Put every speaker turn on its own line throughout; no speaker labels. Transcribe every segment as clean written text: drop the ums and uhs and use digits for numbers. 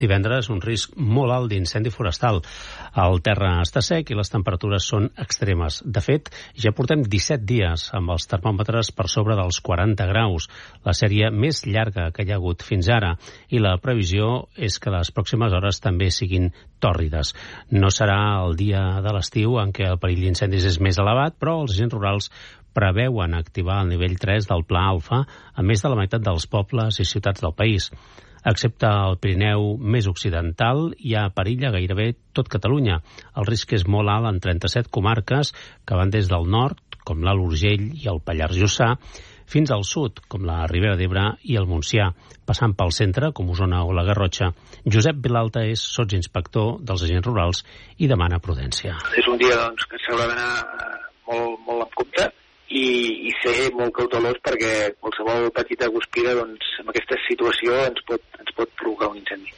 Divendres, un risc molt alt d'incendi forestal. El terra està sec i les temperatures són extremes. De fet, ja portem 17 dies amb els termòmetres per sobre dels 40 graus, la sèrie més llarga que hi ha hagut fins ara, i la previsió és que les pròximes hores també siguin tòrrides. No serà el dia de l'estiu en què el perill d'incendis és més elevat, però els agents rurals preveuen activar el nivell 3 del Pla Alfa a més de la meitat dels pobles i ciutats del país. Excepte el Pirineu més occidental, hi ha perill a gairebé tot Catalunya. El risc és molt alt en 37 comarques que van des del nord, com l'Alt Urgell i el Pallars Jussà, fins al sud, com la Ribera d'Ebre i el Montsià, passant pel centre, com Osona o la Garrotxa. Josep Vilalta és sotsinspector dels agents rurals i demana prudència.
És un dia que s'haurà d'anar molt amb compte i ser molt cautelós perquè qualsevol petita guspira en aquesta situació ens pot provocar un incendi.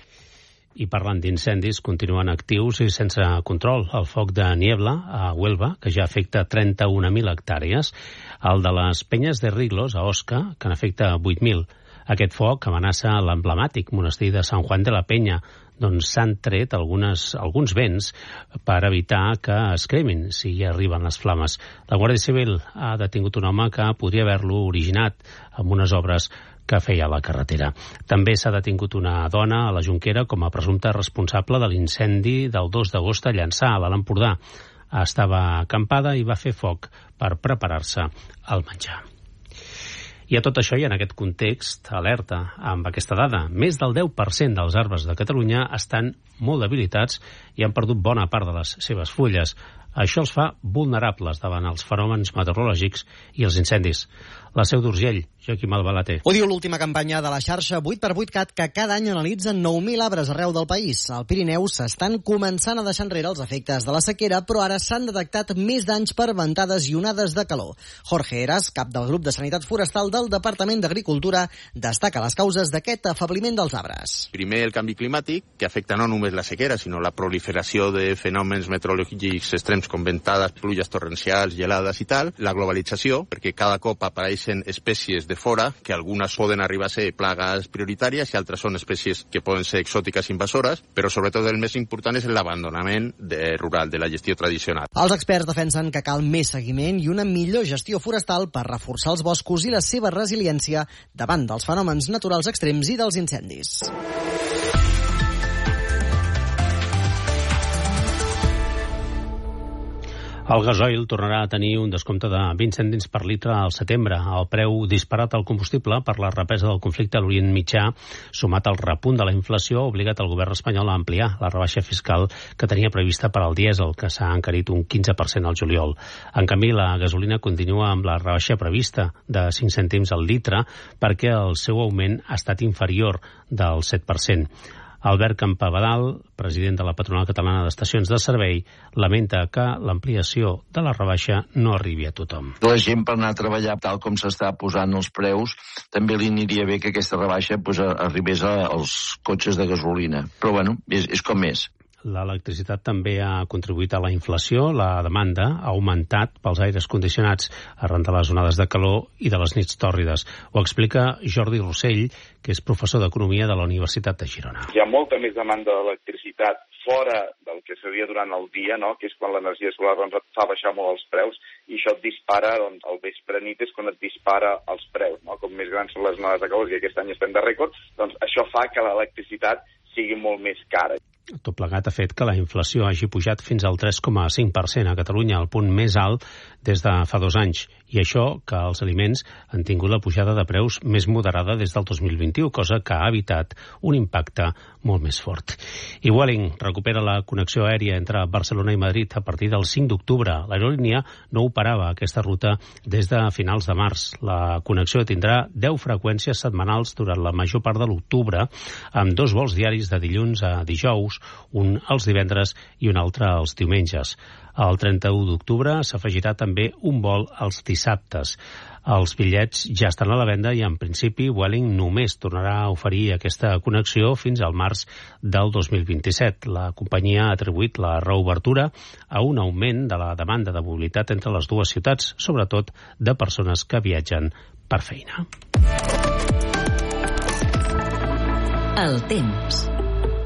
I parlant d'incendis, continuen actius i sense control el foc de Niebla a Huelva, que ja afecta 31.000 hectàrees, el de les Penyes de Riglos a Osca, que n'afecta 8.000. Aquest foc amenaça l'emblemàtic monestir de Sant Juan de la Penya, d'on s'han tret alguns vents per evitar que es cremin si hi arriben les flames. La Guàrdia Civil ha detingut un home que podria haver-lo originat amb unes obres que feia a la carretera. També s'ha detingut una dona a la Jonquera com a presumpta responsable de l'incendi del 2 d'agost a Llançà, a l'Alt Empordà. Estava acampada i va fer foc per preparar-se al menjar. I a tot això i en aquest context, alerta amb aquesta dada, més del 10% dels arbres de Catalunya estan molt debilitats i han perdut bona part de les seves fulles. Això els fa vulnerables davant els fenòmens meteorològics i els incendis. La Seu d'Urgell, Joaquim Albalater.
Ho diu l'última campanya de la xarxa 8x8CAT, que cada any analitza 9.000 arbres arreu del país. Al Pirineu s'estan començant a deixar enrere els efectes de la sequera, però ara s'han detectat més danys per ventades i onades de calor. Jorge Heras, cap del grup de Sanitat Forestal del Departament d'Agricultura, destaca les causes d'aquest afebliment dels arbres.
Primer, el canvi climàtic, que afecta no només la sequera, sinó la proliferació de fenòmens meteorològics extrems com ventades, pluges torrencials, gelades i tal. La globalització, perquè cada cop apareixen espècies de fora, que algunes poden arribar a ser plagues prioritàries i altres són espècies que poden ser exòtiques invasores, però sobretot el més important és l'abandonament rural, de la gestió tradicional.
Els experts defensen que cal més seguiment i una millor gestió forestal per reforçar els boscos i la seva resiliència davant dels fenòmens naturals extrems i dels incendis.
El gasoil tornarà a tenir un descompte de 20 cèntims per litre al setembre. El preu disparat al combustible per la represa del conflicte a l'Orient Mitjà, sumat al repunt de la inflació, ha obligat el govern espanyol a ampliar la rebaixa fiscal que tenia prevista per al dièsel, que s'ha encarit un 15% al juliol. En canvi, la gasolina continua amb la rebaixa prevista de 5 cèntims al litre perquè el seu augment ha estat inferior del 7%. Albert Campabadal, president de la Patronal Catalana d'Estacions de Servei, lamenta que l'ampliació de la rebaixa no arribi a tothom.
La gent per anar a treballar tal com s'està posant els preus, també li aniria bé que aquesta rebaixa arribés als cotxes de gasolina. Però bueno, és com és.
L'electricitat també ha contribuït a la inflació. La demanda ha augmentat pels aires condicionats arran de les onades de calor i de les nits tòrrides. Ho explica Jordi Rossell, que és professor d'Economia de la Universitat de Girona.
Hi ha molta més demanda d'electricitat fora del que seria durant el dia, no? Que és quan l'energia solar et fa baixar molt els preus, i això et dispara, al vespre nit és quan et dispara els preus, no? Com més grans són les onades de calor, i aquest any estem de rècord, doncs això fa que l'electricitat sigui molt més cara.
Tot plegat ha fet que la inflació hagi pujat fins al 3,5% a Catalunya, el punt més alt des de fa 2 anys. I això que els aliments han tingut la pujada de preus més moderada des del 2021, cosa que ha evitat un impacte molt més fort. I Vueling recupera la connexió aèria entre Barcelona i Madrid a partir del 5 d'octubre. L'aerolínia no operava aquesta ruta des de finals de març. La connexió tindrà 10 freqüències setmanals durant la major part de l'octubre, amb 2 vols diaris de dilluns a dijous, un els divendres i un altre els diumenges. El 31 d'octubre s'afegirà també un vol els dissabtes. Els bitllets ja estan a la venda i, en principi, Vueling només tornarà a oferir aquesta connexió fins al març del 2027. La companyia ha atribuït la reobertura a un augment de la demanda de mobilitat entre les dues ciutats, sobretot de persones que viatgen per feina.
El temps.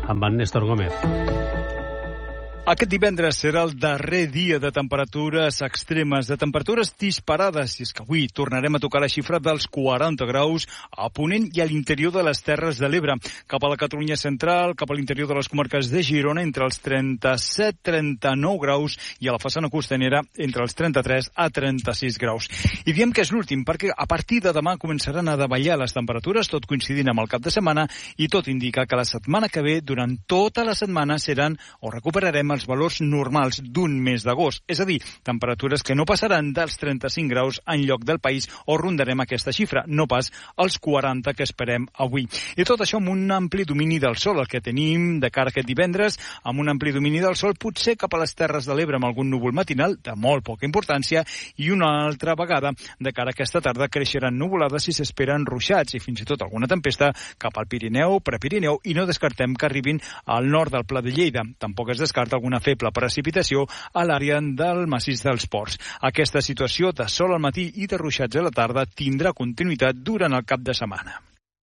amb en Néstor Gómez.
Aquest divendres serà el darrer dia de temperatures extremes, de temperatures disparades, i és que avui tornarem a tocar la xifra dels 40 graus a Ponent i a l'interior de les Terres de l'Ebre. Cap a la Catalunya central, cap a l'interior de les comarques de Girona, entre els 37-39 graus, i a la façana costanera entre els 33 a 36 graus. I diem que és l'últim, perquè a partir de demà començaran a davallar les temperatures, tot coincidint amb el cap de setmana, i tot indica que la setmana que ve, durant tota la setmana, seran o recuperarem els valors normals d'un mes d'agost, és a dir, temperatures que no passaran dels 35 graus en lloc del país, o rondarem aquesta xifra, no pas els 40 que esperem avui. I tot això amb un ampli domini del sol, el que tenim de cara a aquest divendres, amb un ampli domini del sol, potser cap a les Terres de l'Ebre amb algun núvol matinal de molt poca importància, i una altra vegada de cara a aquesta tarda creixeran nuvolades i s'esperen ruixats i fins i tot alguna tempesta cap al Pirineu, Prepirineu, i no descartem que arribin al nord del Pla de Lleida. Tampoc es descarta alguna feble precipitació a l'àrea del massís dels Ports. Aquesta situació de sol al matí i de ruixats a la tarda tindrà continuïtat durant el cap de setmana.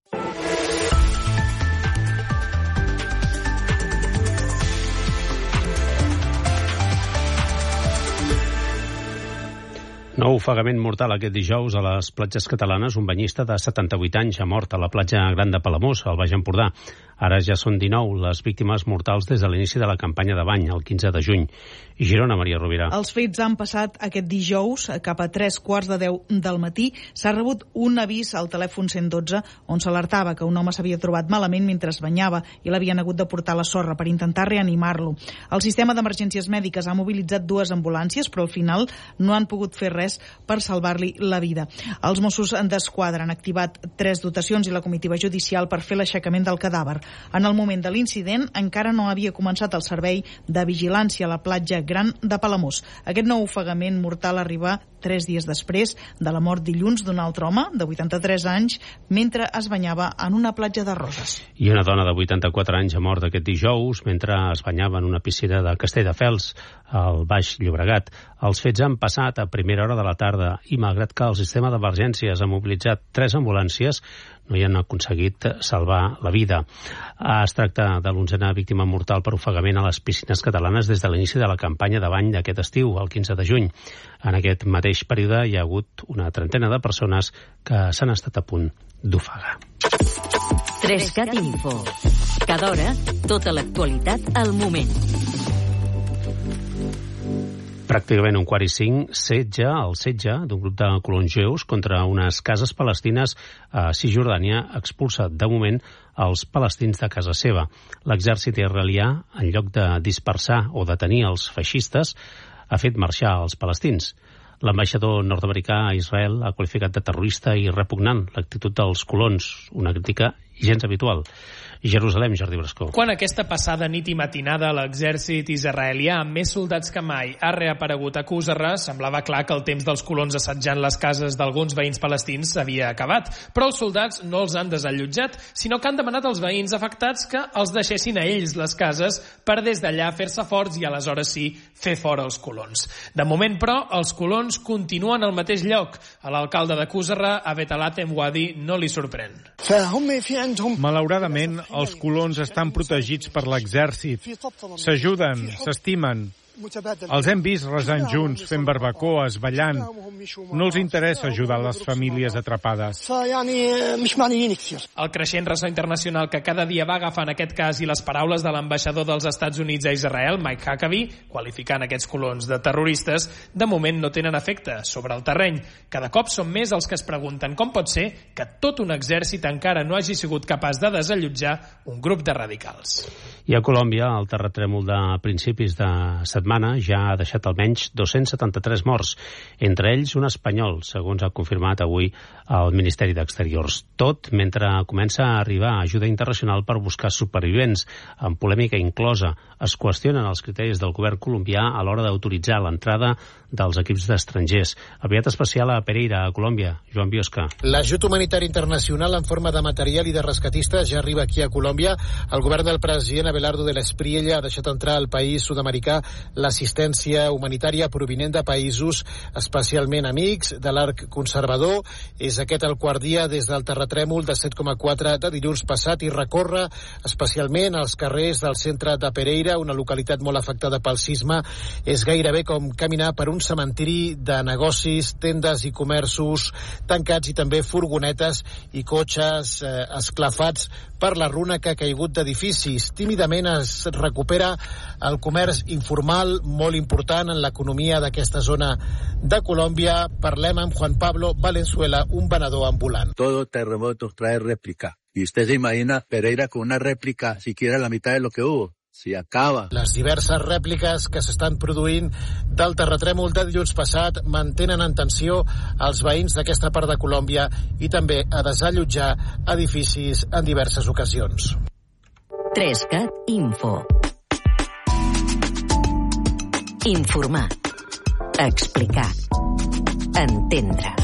Nou ofegament mortal aquest dijous a les platges catalanes. Un banyista de 78 anys ha mort a la platja Gran de Palamós, al Baix Empordà. Ara ja són 19 les víctimes mortals des de l'inici de la campanya de bany, el 15 de juny. I Girona, Maria Rovira.
Els fets han passat aquest dijous, cap a 3:45 del matí. S'ha rebut un avís al telèfon 112 on s'alertava que un home s'havia trobat malament mentre es banyava i l'havien hagut de portar a la sorra per intentar reanimar-lo. El sistema d'emergències mèdiques ha mobilitzat 2 ambulàncies, però al final no han pogut fer res per salvar-li la vida. Els Mossos d'Esquadra han activat 3 dotacions i la comitiva judicial per fer l'aixecament del cadàver. En el moment de l'incident encara no havia començat el servei de vigilància a la platja Gran de Palamós. Aquest nou ofegament mortal arriba 3 dies després de la mort dilluns d'un altre home de 83 anys mentre es banyava en una platja de Roses.
I una dona de 84 anys ha mort aquest dijous mentre es banyava en una piscina de Castelldefels, al Baix Llobregat. Els fets han passat a primera hora de la tarda i malgrat que el sistema d'emergències ha mobilitzat 3 ambulàncies, no hi han aconseguit salvar la vida. Es tracta de l'11a víctima mortal per ofegament a les piscines catalanes des de l'inici de la campanya de bany d'aquest estiu, el 15 de juny. En aquest mateix període hi ha hagut una trentena de persones que s'han estat a punt d'ofegar.
3cat Info. Cada hora, tota l'actualitat al moment.
Pràcticament 4:05, el setge d'un grup de colons jueus contra unes cases palestines a Cisjordània expulsa de moment els palestins de casa seva. L'exèrcit israelià, en lloc de dispersar o detenir els feixistes, ha fet marxar els palestins. L'ambaixador nord-americà a Israel ha qualificat de terrorista i repugnant l'actitud dels colons, una crítica gens habitual. Jerusalem, Jordi Brascó.
Quan aquesta passada nit i matinada l'exèrcit israelià, amb més soldats que mai, ha reaparegut a Qusarra, semblava clar que el temps dels colons assetjant les cases d'alguns veïns palestins s'havia acabat. Però els soldats no els han desallotjat, sinó que han demanat als veïns afectats que els deixessin a ells les cases per des d'allà fer-se forts i aleshores sí fer fora els colons. De moment, però, els colons continuen al mateix lloc. A l'alcalde de Qusarra, a Betalatem Wadi, no li sorprèn.
Malauradament, els colons estan protegits per l'exèrcit. S'ajuden, s'estimen. Els hem vist resant junts, fent barbacoes, ballant. No els interessa ajudar les famílies atrapades.
El creixent ressò internacional que cada dia va agafant aquest cas i les paraules de l'ambaixador dels Estats Units a Israel, Mike Huckabee, qualificant aquests colons de terroristes, de moment no tenen efecte sobre el terreny. Cada cop són més els que es pregunten com pot ser que tot un exèrcit encara no hagi sigut capaç de desallotjar un grup de radicals.
I a Colòmbia, el terratrèmol de principis de setmana ja ha deixat almenys 273 morts, entre ells un espanyol, segons ha confirmat avui el Ministeri d'Exteriors. Tot mentre comença a arribar ajuda internacional per buscar supervivents. En polèmica inclosa, es qüestionen els criteris del govern colombià a l'hora d'autoritzar l'entrada dels equips d'estrangers. Enviat especial a Pereira, a Colòmbia, Joan Biosca.
L'ajut humanitari internacional en forma de material i de rescatistes ja arriba aquí a Colòmbia. El govern del president Abelardo de la Espriella ha deixat entrar al país sud-americà l'assistència humanitària provinent de països especialment amics de l'arc conservador. És aquest el quart dia des del terratrèmol de 7,4 de dilluns passat i recorre especialment als carrers del centre de Pereira, una localitat molt afectada pel sisme. És gairebé com caminar per un cementiri de negocis, tendes i comerços tancats i també furgonetes i cotxes esclafats per la runa que ha caigut d'edificis. Tímidament es recupera el comerç informal, molt important en l'economia d'aquesta zona de Colòmbia. Parlem amb Juan Pablo Valenzuela, un venedor ambulant.
Todo terremoto trae réplica. Y usted se imagina Pereira con una réplica, siquiera la mitad de lo que hubo. Si acaba.
Les diverses rèpliques que s'estan produint del terratrèmol de dilluns passat mantenen en tensió els veïns d'aquesta part de Colòmbia i també a desallotjar edificis en diverses ocasions.
3CAT Info. Informar. Explicar. Entendre.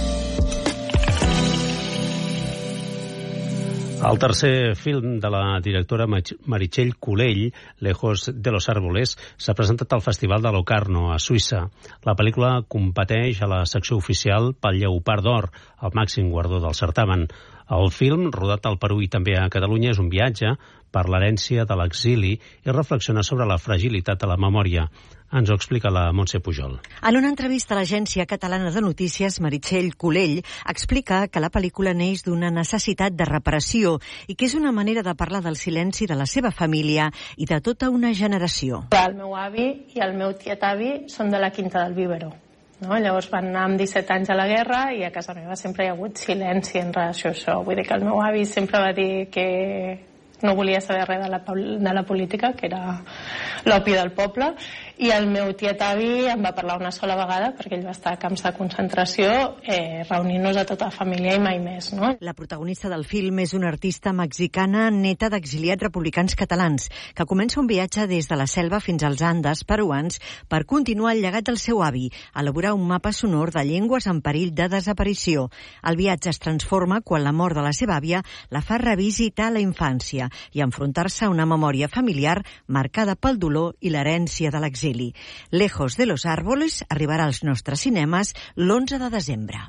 El tercer film de la directora Meritxell Culell, Lejos de los Árboles, s'ha presentat al Festival de Locarno, a Suïssa. La pel·lícula competeix a la secció oficial pel Lleopard d'Or, el màxim guardó del certamen. El film, rodat al Perú i també a Catalunya, és un viatge per l'herència de l'exili i reflexiona sobre la fragilitat de la memòria. Ens ho explica la Montse Pujol.
En una entrevista a l'agència catalana de notícies, Meritxell Culell explica que la pel·lícula neix d'una necessitat de reparació i que és una manera de parlar del silenci de la seva família i de tota una generació.
El meu avi i el meu tiet-avi són de la Quinta del Vívero. No? Llavors van anar amb 17 anys a la guerra i a casa meva sempre hi ha hagut silenci en relació a això. Vull dir que el meu avi sempre va dir que no volia saber res de la política, que era l'opi del poble, i el meu tiet-avi em va parlar una sola vegada, perquè ell va estar a camps de concentració, reunint-nos a tota la família i mai més. No?
La protagonista del film és una artista mexicana neta d'exiliats republicans catalans, que comença un viatge des de la selva fins als Andes peruans per continuar el llegat del seu avi, elaborar un mapa sonor de llengües en perill de desaparició. El viatge es transforma quan la mort de la seva àvia la fa revisitar la infància i enfrontar-se a una memòria familiar marcada pel dolor i l'herència de l'exili. Lejos de los Árboles arribarà als nostres cinemes l'11 de desembre.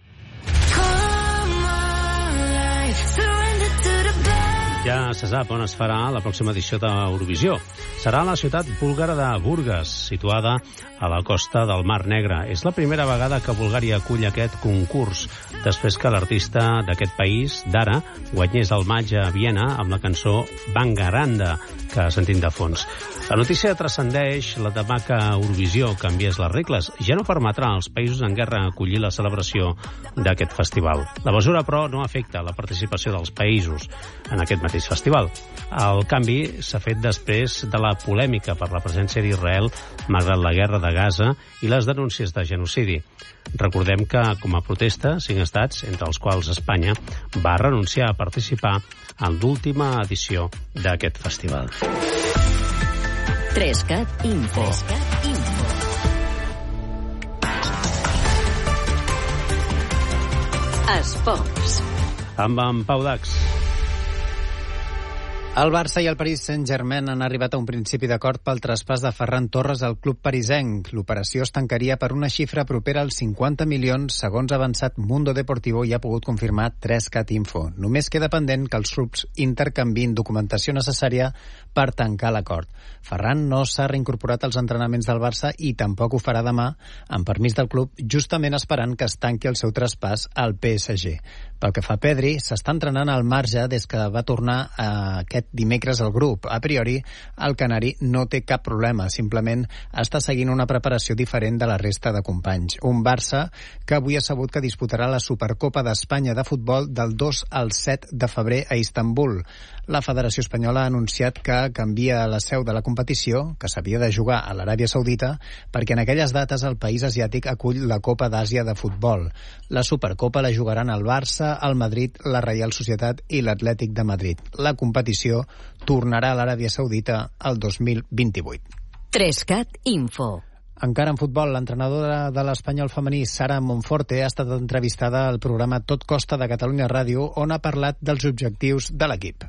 Ja se sap on es farà la pròxima edició d'Eurovisió. Serà a la ciutat búlgara de Burgas, situada a la costa del Mar Negre. És la primera vegada que Bulgària acull aquest concurs, després que l'artista d'aquest país, Dara, guanyés el maig a Viena amb la cançó Bangaranda, que sentim de fons. La notícia transcendeix la demà que Eurovisió canviés les regles. Ja no permetrà als països en guerra acollir la celebració d'aquest festival. La mesura, però, no afecta la participació dels països en aquest mateix festival. El canvi s'ha fet després de la polèmica per la presència d'Israel malgrat la guerra de Gaza i les denúncies de genocidi. Recordem que, com a protesta, 5 estats, entre els quals Espanya, va renunciar a participar en l'última edició d'aquest festival.
3CAT Info. Esports.
Amb en Pau Dax.
El Barça i el Paris Saint-Germain han arribat a un principi d'acord pel traspàs de Ferran Torres al club parisenc. L'operació es tancaria per una xifra propera als 50 milions, segons ha avançat Mundo Deportivo i ha pogut confirmar 3CAT Info. Només queda pendent que els clubs intercanviïn documentació necessària per tancar l'acord. Ferran no s'ha reincorporat als entrenaments del Barça i tampoc ho farà demà, amb permís del club, justament esperant que es tanqui el seu traspàs al PSG. Pel que fa a Pedri, s'està entrenant al marge des que va tornar aquest dimecres al grup. A priori, el canari no té cap problema, simplement està seguint una preparació diferent de la resta de companys. Un Barça que avui ha sabut que disputarà la Supercopa d'Espanya de futbol del 2 al 7 de febrer a Istanbul. La Federació Espanyola ha anunciat que canvia la seu de la competició, que s'havia de jugar a l'Aràbia Saudita, perquè en aquelles dates el país asiàtic acull la Copa d'Àsia de futbol. La Supercopa la jugaran el Barça, el Madrid, la Reial Societat i l'Atlètic de Madrid. La competició tornarà a l'Aràbia Saudita el 2028.
3CAT Info.
Encara en futbol, l'entrenadora de l'Espanyol femení, Sara Monforte, ha estat entrevistada al programa Tot Costa de Catalunya Ràdio, on ha parlat dels objectius de l'equip.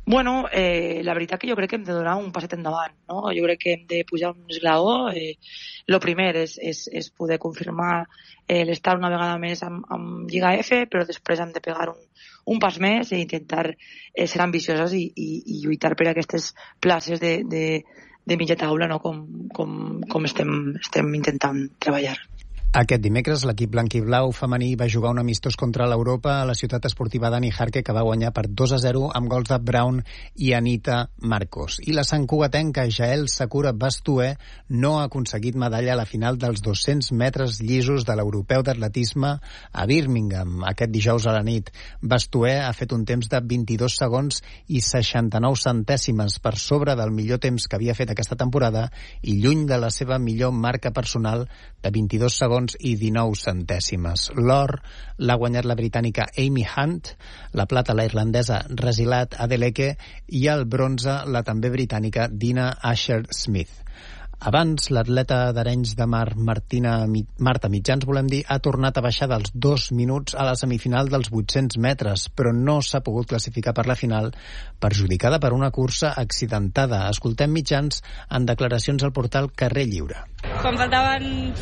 Bueno, la veritat que jo crec que hem de donar un passet endavant, no? Jo crec que hem de pujar un esglaó. Lo primer és poder confirmar l'estar una vegada més amb Lliga F, però després hem de pegar un pas més i intentar ser ambicioses i lluitar per aquestes places de mitja taula, no? com estem intentant treballar.
Aquest dimecres, l'equip blanc-i-blau femení va jugar un amistós contra l'Europa a la ciutat esportiva Dani Jarque, que va guanyar per 2-0 amb gols de Brown i Anita Marcos. I la santcugatenca Jael Sakura Bastué no ha aconseguit medalla a la final dels 200 metres llisos de l'europeu d'atletisme a Birmingham aquest dijous a la nit. Bastué ha fet un temps de 22 segons i 69 centèsimes per sobre del millor temps que havia fet aquesta temporada i lluny de la seva millor marca personal de 22 segons i 19 centèsimes. L'or l'ha guanyat la britànica Amy Hunt, la plata la irlandesa Rasilat Adeleke i el bronze la també britànica Dina Asher-Smith. Abans, l'atleta d'Arenys de Mar, Marta Mitjans, volem dir, ha tornat a baixar dels 2 minuts a la semifinal dels 800 metres, però no s'ha pogut classificar per la final, perjudicada per una cursa accidentada. Escoltem Mitjans en declaracions al portal Carrer Lliure.
Quan faltaven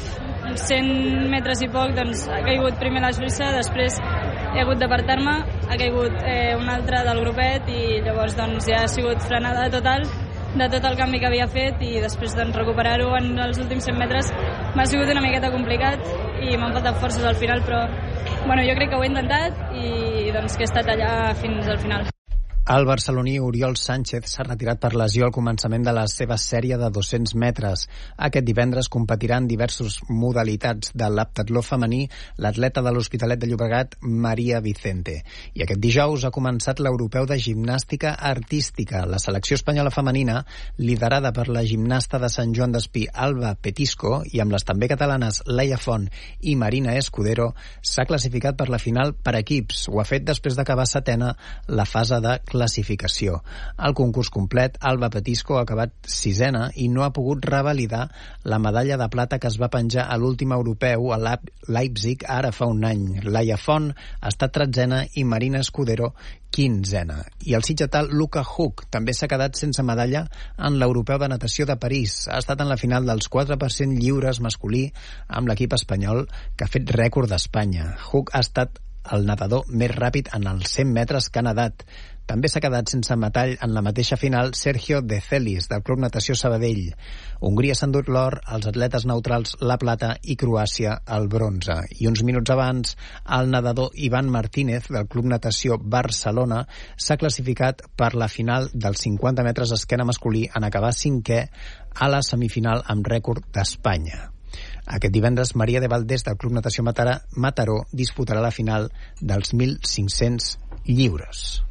100 metres i poc, doncs ha caigut primer la suïssa, després he hagut d'apartar-me, ha caigut un altre del grupet i llavors doncs ja ha sigut frenada total de tot el canvi que havia fet i després doncs, recuperar-ho en els últims 100 metres m'ha sigut una miqueta complicat i m'han faltat forces al final, però bueno, jo crec que ho he intentat i doncs, que he estat allà fins al final.
El barceloní Oriol Sánchez s'ha retirat per lesió al començament de la seva sèrie de 200 metres. Aquest divendres competirà en diverses modalitats de l'heptatló femení l'atleta de l'Hospitalet de Llobregat, Maria Vicente. I aquest dijous ha començat l'europeu de gimnàstica artística. La selecció espanyola femenina, liderada per la gimnasta de Sant Joan d'Espí, Alba Petisco, i amb les també catalanes Laia Font i Marina Escudero, s'ha classificat per la final per equips. Ho ha fet després d'acabar setena la fase de classificació. Al concurs complet, Alba Petisco ha acabat sisena i no ha pogut revalidar la medalla de plata que es va penjar a l'últim europeu a Leipzig ara fa un any. Laia Font ha estat 13a i Marina Escudero 15a. I el sitgetal Luca Huck també s'ha quedat sense medalla en l'europeu de natació de París. Ha estat en la final dels 4% lliures masculí amb l'equip espanyol que ha fet rècord d'Espanya. Huck ha estat el nedador més ràpid en els 100 metres que ha nedat. També s'ha quedat sense metall en la mateixa final Sergio De Celis, del Club Natació Sabadell. Hongria s'ha endut l'or, els atletes neutrals la plata i Croàcia el bronze. I uns minuts abans, el nedador Ivan Martínez, del Club Natació Barcelona, s'ha classificat per la final dels 50 metres esquena masculí en acabar 5è a la semifinal amb rècord d'Espanya. Aquest divendres, Maria de Valdés, del Club Natació Mataró, disputarà la final dels 1.500 lliures.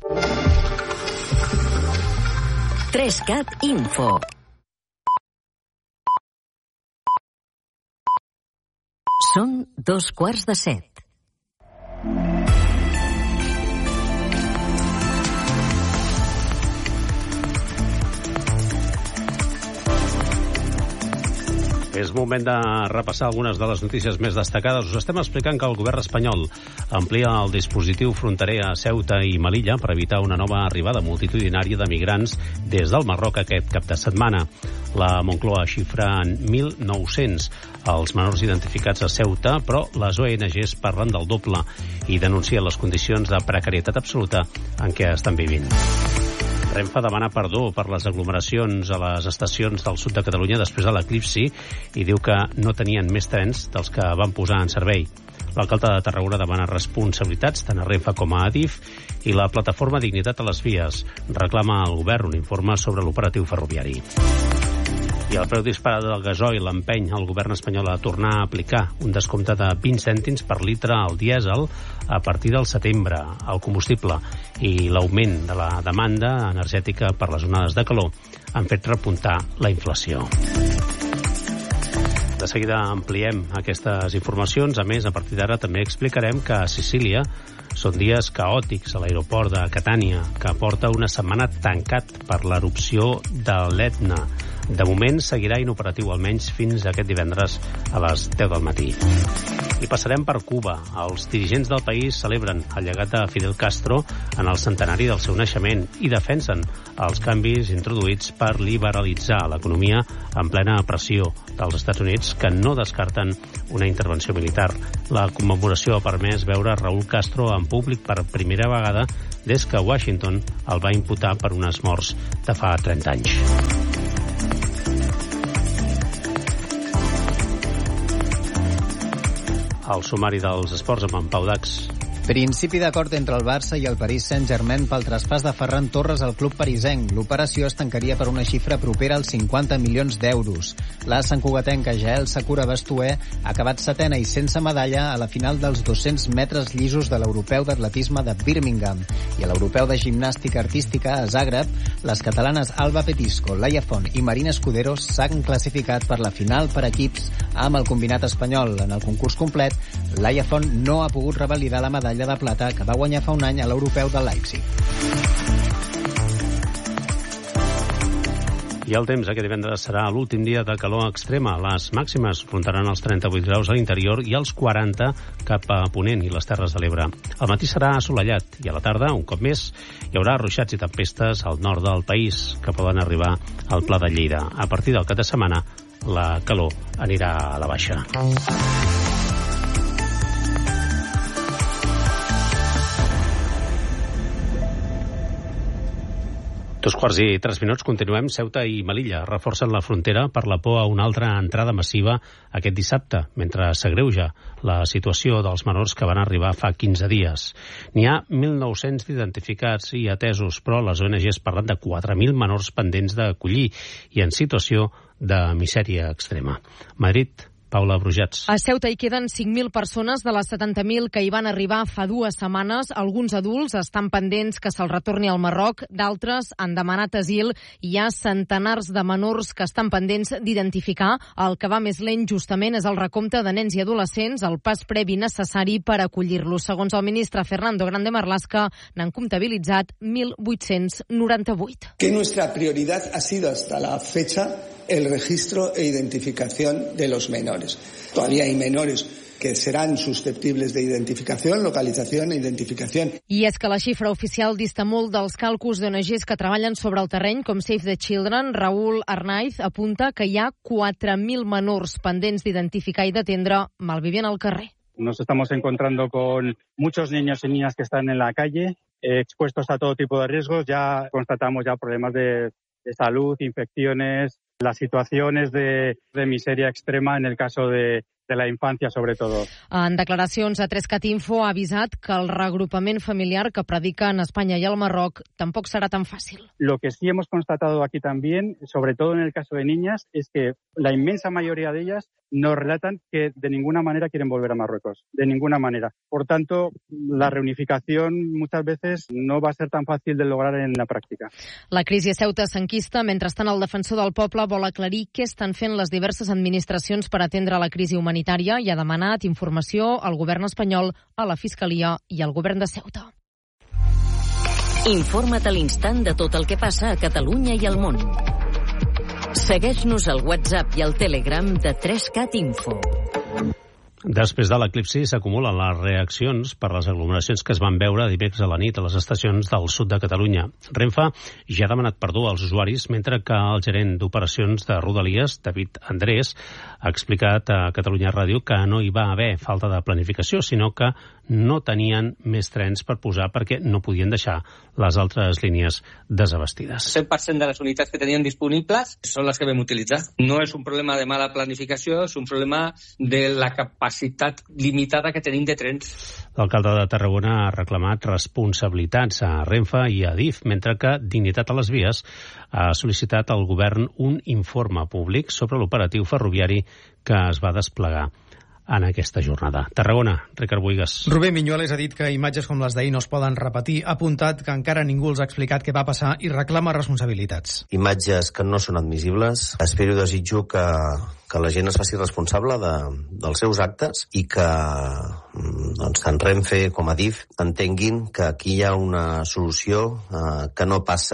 3CAT Info. Són 7:15.
És moment de repassar algunes de les notícies més destacades. Us estem explicant que el govern espanyol amplia el dispositiu fronterer a Ceuta i Melilla per evitar una nova arribada multitudinària de migrants des del Marroc aquest cap de setmana. La Moncloa xifra en 1.900 els menors identificats a Ceuta, però les ONGs parlen del doble i denuncien les condicions de precarietat absoluta en què estan vivint. Renfe demana perdó per les aglomeracions a les estacions del sud de Catalunya després de l'eclipsi i diu que no tenien més trens dels que van posar en servei. L'alcalde de Tarragona demana responsabilitats tant a Renfe com a Adif i la plataforma Dignitat a les Vies reclama al govern un informe sobre l'operatiu ferroviari. I el preu disparat del gasoil l'empeny el govern espanyol a tornar a aplicar un descompte de 20 cèntims per litre al dièsel a partir del setembre. El combustible i l'augment de la demanda energètica per les onades de calor han fet repuntar la inflació. De seguida ampliem aquestes informacions. A més, a partir d'ara també explicarem que a Sicília són dies caòtics a l'aeroport de Catània, que porta una setmana tancat per l'erupció de l'Etna. De moment seguirà inoperatiu almenys fins aquest divendres a les 10 del matí. I passarem per Cuba. Els dirigents del país celebren el llegat de Fidel Castro en el centenari del seu naixement i defensen els canvis introduïts per liberalitzar l'economia en plena pressió dels Estats Units, que no descarten una intervenció militar. La commemoració ha permès veure Raúl Castro en públic per primera vegada des que Washington el va imputar per unes morts de fa 30 anys. El sumari dels esports amb en Pau Dax.
Principi d'acord entre el Barça i el Paris Saint-Germain pel traspàs de Ferran Torres al club parisenc. L'operació es tancaria per una xifra propera als 50 milions d'euros. La santcugatenca Jael Sakura Bastué ha acabat setena i sense medalla a la final dels 200 metres llisos de l'europeu d'atletisme de Birmingham. I a l'europeu de gimnàstica artística a Zagreb, les catalanes Alba Petisco, Laia Font i Marina Escudero s'han classificat per la final per equips amb el combinat espanyol. En el concurs complet, Laia Font no ha pogut revalidar la medalla de plata que va guanyar fa un any a l'europeu de Leipzig.
I el temps aquest divendres serà l'últim dia de calor extrema. Les màximes rondaran els 38 graus a l'interior i els 40 cap a Ponent i les Terres de l'Ebre. El matí serà assolellat i a la tarda, un cop més, hi haurà ruixats i tempestes al nord del país que poden arribar al Pla de Lleida. A partir del cap de setmana, la calor anirà a la baixa. 2:03, continuem. Ceuta i Melilla reforcen la frontera per la por a una altra entrada massiva aquest dissabte, mentre s'agreuja la situació dels menors que van arribar fa 15 dies. N'hi ha 1.900 identificats i atesos, però les ONGs parlen de 4.000 menors pendents d'acollir i en situació de misèria extrema. Madrid, Paula Brujats.
A Ceuta hi queden 5.000 persones de les 70.000 que hi van arribar fa 2 setmanes. Alguns adults estan pendents que se'ls retorni al Marroc, d'altres han demanat asil i hi ha centenars de menors que estan pendents d'identificar. El que va més lent justament és el recompte de nens i adolescents, el pas previ necessari per acollir-los. Segons el ministre Fernando Grande Marlaska, n'han comptabilitzat 1.898.
Que nuestra prioridad ha sido hasta la fecha el registro e identificación de los menores. Todavía hay menores que serán susceptibles de identificación, localización e identificación.
I és que la xifra oficial dista molt dels càlculs d'ONGs que treballen sobre el terreny, com Save the Children. Raúl Arnaiz apunta que hi ha 4.000 menors pendents d'identificar i d'atendre malvivint al carrer.
Nos estamos encontrando con muchos niños y niñas que están en la calle, expuestos a todo tipo de riesgos. Ya constatamos problemas de salud, infecciones, las situaciones de miseria extrema en el caso de la infancia, sobre todo.
En declaracions a 3cat Info ha avisat que el reagrupament familiar que prediquen Espanya i el Marroc tampoc serà tan fàcil.
Lo que sí hemos constatado aquí también, sobre todo en el caso de niñas, es que la inmensa mayoría de ellas nos relatan que de ninguna manera quieren volver a Marruecos, de ninguna manera. Por tanto, la reunificación muchas veces no va a ser tan fácil de lograr en la pràctica.
La crisi a Ceuta s'enquista. Mentrestant, el defensor del poble vol aclarir què estan fent les diverses administracions per atendre la crisi humanitària i ha demanat informació al govern espanyol, a la Fiscalia i al govern de Ceuta.
Informa't a l'instant de tot el que passa a Catalunya i al món. Segueix-nos al WhatsApp i al Telegram de 3cat Info.
Després de l'eclipsi s'acumulen les reaccions per les aglomeracions que es van veure dimecres a la nit a les estacions del sud de Catalunya. Renfe ja ha demanat perdó als usuaris, mentre que el gerent d'operacions de Rodalies, David Andrés, ha explicat a Catalunya Ràdio que no hi va haver falta de planificació, sinó que no tenien més trens per posar perquè no podien deixar les altres línies desabastides.
100% de les unitats que tenien disponibles són les que vam utilitzar. No és un problema de mala planificació, és un problema de la capacitat limitada que tenim de trens.
L'alcalde de Tarragona ha reclamat responsabilitats a Renfe i a Adif, mentre que Dignitat a les Vies ha sol·licitat al govern un informe públic sobre l'operatiu ferroviari que es va desplegar en aquesta jornada. Tarragona, Ricard Buigas.
Rubén Viñuales ha dit que imatges com les d'ahir no es poden repetir. Ha apuntat que encara ningú els ha explicat què va passar i reclama responsabilitats.
Imatges que no són admissibles. Espero i desitjo que la gent es faci responsable dels seus actes i que tant Renfe com Adif entenguin que aquí hi ha una solució que no passa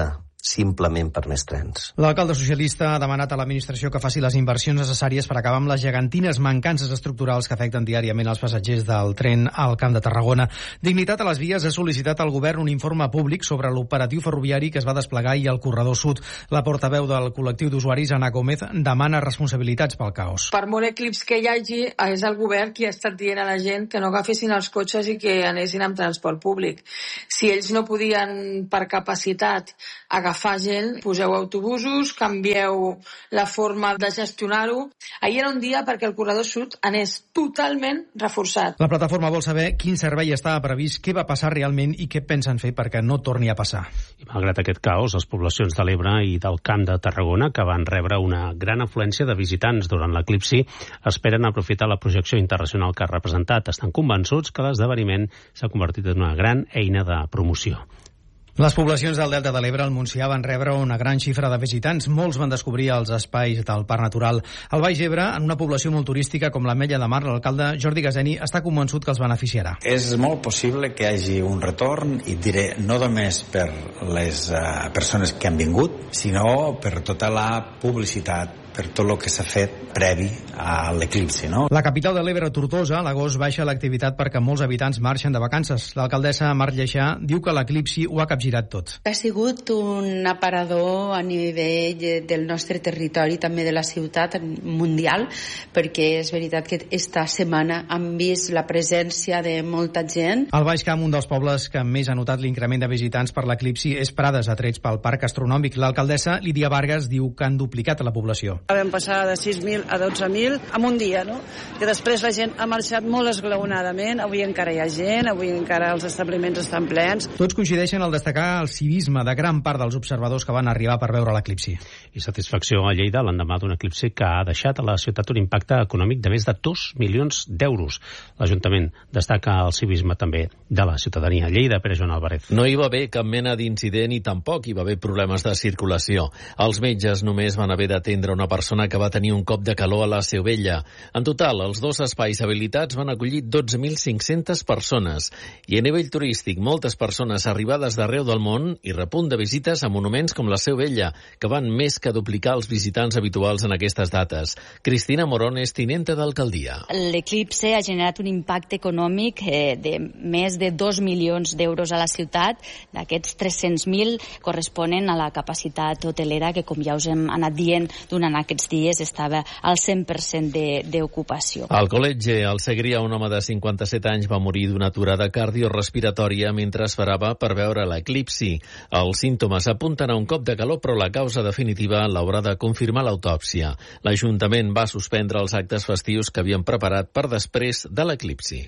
simplement per més trens.
L'alcalde socialista ha demanat a l'administració que faci les inversions necessàries per acabar amb les gegantines mancances estructurals que afecten diàriament els passatgers del tren al Camp de Tarragona. Dignitat a les vies ha sol·licitat al govern un informe públic sobre l'operatiu ferroviari que es va desplegar ahir al corredor sud. La portaveu del col·lectiu d'usuaris, Ana Gómez, demana responsabilitats pel caos.
Per molt eclips que hi hagi, és el govern qui ha estat dient a la gent que no agafessin els cotxes i que anessin amb transport públic. Si ells no podien per capacitat agafar gent, poseu autobusos, canvieu la forma de gestionar-ho. Ahir era un dia perquè el corredor sud anés totalment reforçat.
La plataforma vol saber quin servei estava previst, què va passar realment i què pensen fer perquè no torni a passar.
I malgrat aquest caos, les poblacions de l'Ebre i del Camp de Tarragona, que van rebre una gran afluència de visitants durant l'eclipsi, esperen aprofitar la projecció internacional que ha representat. Estan convençuts que l'esdeveniment s'ha convertit en una gran eina de promoció.
Les poblacions del Delta de l'Ebre al Montsià van rebre una gran xifra de visitants. Molts van descobrir els espais del Parc Natural. Al Baix Ebre, en una població molt turística com l'Ametlla de Mar, l'alcalde Jordi Gaseni està convençut que els beneficiarà.
És molt possible que hi hagi un retorn, i diré, no només per les persones que han vingut, sinó per tota la publicitat, per tot el que s'ha fet previ a l'eclipsi, no?
La capital de l'Ebre, Tortosa, a l'agost baixa l'activitat perquè molts habitants marxen de vacances. L'alcaldessa Marc Lleixà diu que l'eclipsi ho ha capgirat tot.
Ha sigut un aparador a nivell del nostre territori, també de la ciutat mundial, perquè és veritat que esta setmana han vist la presència de molta gent.
Al Baix Camp, un dels pobles que més ha notat l'increment de visitants per l'eclipsi és Prades, atrets pel Parc Astronòmic. L'alcaldessa Lídia Vargas diu que han duplicat la població.
Vam passar de 6.000 a 12.000 en un dia, no? Que després la gent ha marxat molt esglaonadament, avui encara hi ha gent, avui encara els establiments estan plens.
Tots coincideixen al destacar el civisme de gran part dels observadors que van arribar per veure l'eclipsi.
I satisfacció a Lleida l'endemà d'un eclipsi que ha deixat a la ciutat un impacte econòmic de més de 2 milions d'euros. L'Ajuntament destaca el civisme també de la ciutadania. Lleida, Pere Joan Álvarez.
No hi va haver cap mena d'incident i tampoc hi va haver problemes de circulació. Els metges només van haver d'atendre una persona que va tenir un cop de calor a la Seu Vella. En total, els dos espais habilitats van acollir 12.500 persones. I a nivell turístic, moltes persones arribades d'arreu del món i repunt de visites a monuments com la Seu Vella, que van més que duplicar els visitants habituals en aquestes dates. Cristina Morón és tinenta d'alcaldia.
L'eclipse ha generat un impacte econòmic de més de 2 milions d'euros a la ciutat. D'aquests 300.000 corresponen a la capacitat hotelera que, com ja us hem anat dient durant aquests dies, estava al 100% d'ocupació.
Al Col·legi al Segrià, un home de 57 anys va morir d'una aturada cardiorespiratòria mentre esperava per veure l'eclipsi. Els símptomes apunten a un cop de calor, però la causa definitiva l'haurà de confirmar l'autòpsia. L'Ajuntament va suspendre els actes festius que havien preparat per després de l'eclipsi.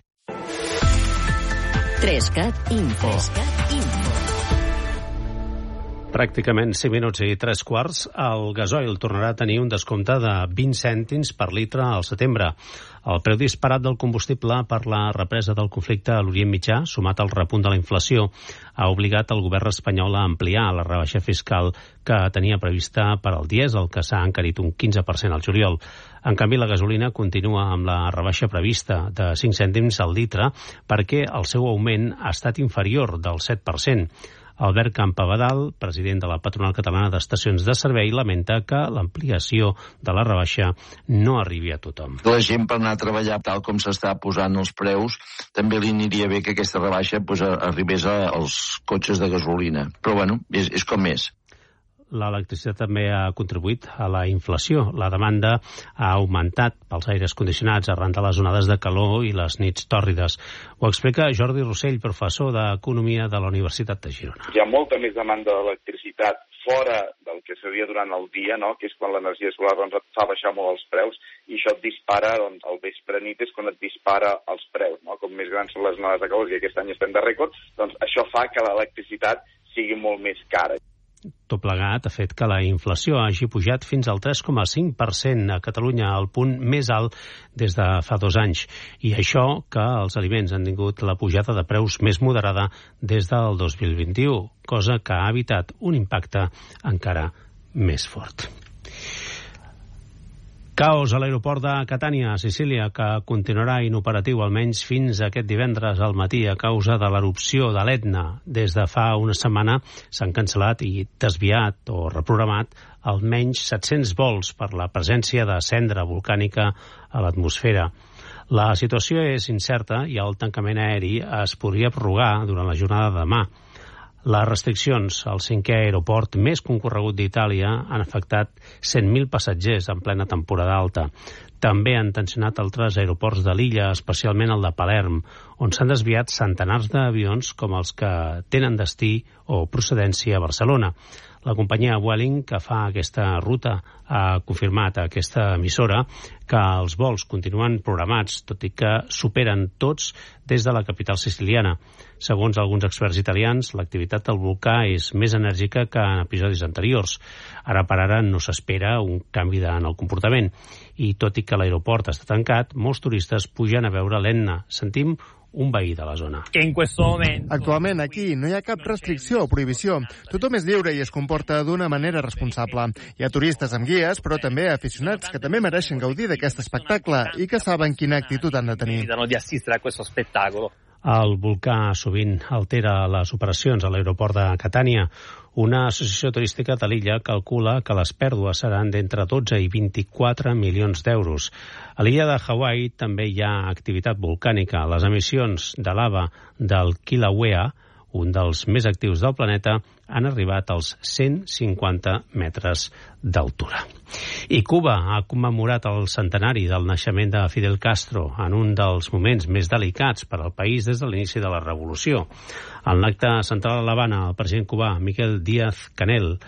3CAT Info.
Pràcticament 5 minuts i 3 quarts, el gasoil tornarà a tenir un descompte de 20 cèntims per litre al setembre. El preu disparat del combustible per la represa del conflicte a l'Orient Mitjà, sumat al repunt de la inflació, ha obligat el govern espanyol a ampliar la rebaixa fiscal que tenia prevista per al dièsel, que s'ha encarit un 15% al juliol. En canvi, la gasolina continua amb la rebaixa prevista de 5 cèntims al litre perquè el seu augment ha estat inferior del 7%. Albert Campabadal, president de la Patronal Catalana d'Estacions de Servei, lamenta que l'ampliació de la rebaixa no arribi a tothom.
La gent per anar a treballar tal com s'està posant els preus, també li aniria bé que aquesta rebaixa arribés als cotxes de gasolina. Però bueno, és com és.
L'electricitat també ha contribuït a la inflació. La demanda ha augmentat pels aires condicionats arran de les onades de calor i les nits tòrrides. Ho explica Jordi Rossell, professor d'Economia de la Universitat de Girona.
Hi ha molta més demanda d'electricitat fora del que seria durant el dia, no? Que és quan l'energia solar fa baixar molt els preus, i això et dispara, al vespre nit és quan et dispara els preus, no? Com més grans són les onades de calor, i aquest any estem de rècord, doncs això fa que l'electricitat sigui molt més cara.
Tot plegat ha fet que la inflació hagi pujat fins al 3,5% a Catalunya, el punt més alt des de fa 2 anys. I això que els aliments han tingut la pujada de preus més moderada des del 2021, cosa que ha evitat un impacte encara més fort. Caos a l'aeroport de Catània, a Sicília, que continuarà inoperatiu almenys fins aquest divendres al matí a causa de l'erupció de l'Etna. Des de fa una setmana s'han cancel·lat i desviat o reprogramat almenys 700 vols per la presència de cendra volcànica a l'atmosfera. La situació és incerta i el tancament aeri es podria prorrogar durant la jornada de demà. Les restriccions al 5è aeroport més concorregut d'Itàlia han afectat 100.000 passatgers en plena temporada alta. També han tensionat altres aeroports de l'illa, especialment el de Palerm, on s'han desviat centenars d'avions com els que tenen destí o procedència a Barcelona. La companyia Vueling, que fa aquesta ruta, ha confirmat a aquesta emissora que els vols continuen programats, tot i que superen tots des de la capital siciliana. Segons alguns experts italians, l'activitat del volcà és més enèrgica que en episodis anteriors. Ara per ara no s'espera un canvi en el comportament. I tot i que l'aeroport està tancat, molts turistes pugen a veure l'Etna. Sentim un veí de la zona.
Actualment aquí no hi ha cap restricció o prohibició. Tothom és lliure i es comporta d'una manera responsable. Hi ha turistes amb guies, però també aficionats que també mereixen gaudir d'aquest espectacle i que saben quina actitud han de tenir.
El volcà sovint altera les operacions a l'aeroport de Catània. Una associació turística de l'illa calcula que les pèrdues seran d'entre 12 i 24 milions d'euros. A l'illa de Hawaii també hi ha activitat volcànica. Les emissions de lava del Kilauea, un dels més actius del planeta, han arribat als 150 metres d'altura. I Cuba ha commemorat el centenari del naixement de Fidel Castro en un dels moments més delicats per al país des de l'inici de la revolució. En l'acte central a l'Havana, el president cubà Miguel Díaz-Canel